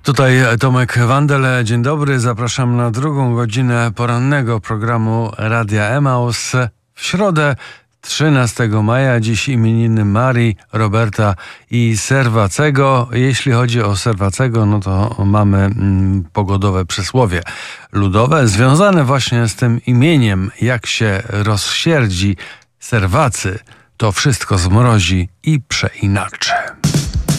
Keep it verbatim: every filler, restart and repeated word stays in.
Tutaj Tomek Wandel, dzień dobry. Zapraszam na drugą godzinę porannego programu Radia Emaus. W środę trzynastego maja, dziś imieniny Marii, Roberta i Serwacego. Jeśli chodzi o Serwacego, no to mamy mm, pogodowe przysłowie ludowe związane właśnie z tym imieniem. Jak się rozsierdzi Serwacy, to wszystko zmrozi i przeinaczy.